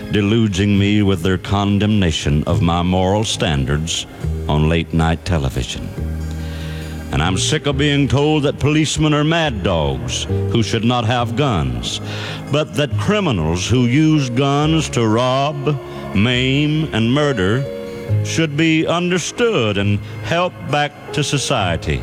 deluging me with their condemnation of my moral standards on late-night television. And I'm sick of being told that policemen are mad dogs who should not have guns, but that criminals who use guns to rob, maim, and murder should be understood and helped back to society.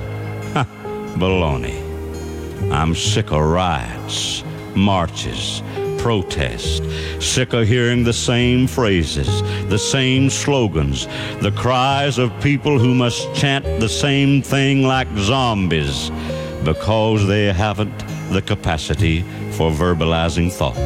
Baloney. I'm sick of riots, marches, protests, sick of hearing the same phrases, the same slogans, the cries of people who must chant the same thing like zombies because they haven't the capacity for verbalizing thought.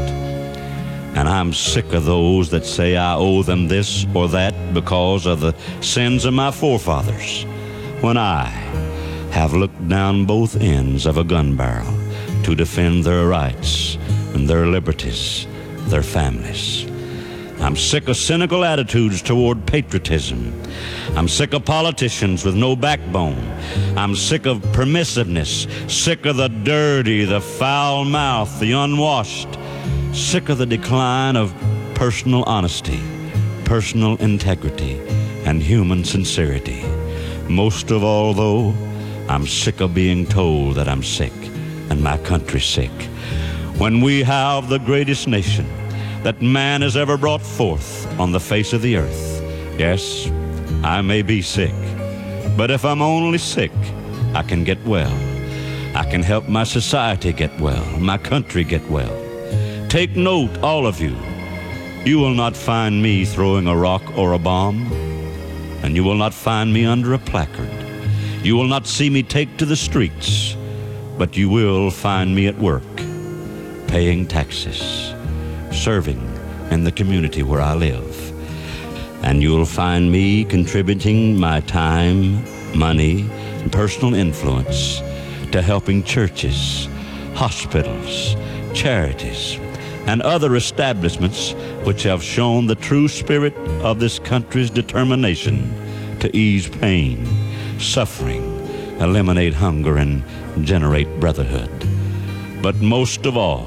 And I'm sick of those that say I owe them this or that because of the sins of my forefathers, when I have looked down both ends of a gun barrel to defend their rights and their liberties, their families. I'm sick of cynical attitudes toward patriotism. I'm sick of politicians with no backbone. I'm sick of permissiveness, sick of the dirty, the foul mouth, the unwashed, sick of the decline of personal honesty, personal integrity, and human sincerity. Most of all, though, I'm sick of being told that I'm sick and my country's sick, when we have the greatest nation that man has ever brought forth on the face of the earth. Yes, I may be sick, but if I'm only sick, I can get well. I can help my society get well, my country get well. Take note, all of you. You will not find me throwing a rock or a bomb, and you will not find me under a placard. You will not see me take to the streets, but you will find me at work, paying taxes, serving in the community where I live. And you'll find me contributing my time, money, and personal influence to helping churches, hospitals, charities, and other establishments which have shown the true spirit of this country's determination to ease pain, suffering, eliminate hunger, and generate brotherhood. But most of all,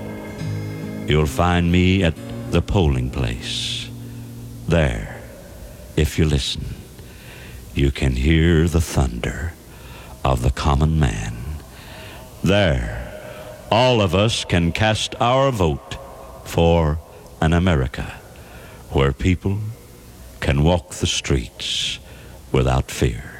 you'll find me at the polling place. There, if you listen, you can hear the thunder of the common man. There, all of us can cast our vote for an America where people can walk the streets without fear.